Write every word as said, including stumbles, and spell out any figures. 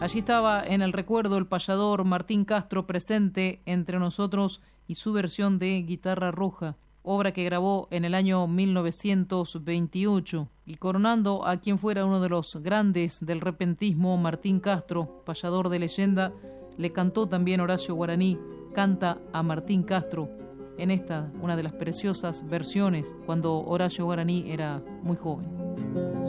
Allí estaba en el recuerdo el payador Martín Castro presente entre nosotros y su versión de Guitarra Roja, obra que grabó en el año mil novecientos veintiocho, y coronando a quien fuera uno de los grandes del repentismo, Martín Castro, payador de leyenda, le cantó también Horacio Guaraní, Canta a Martín Castro, en esta, una de las preciosas versiones, cuando Horacio Guaraní era muy joven.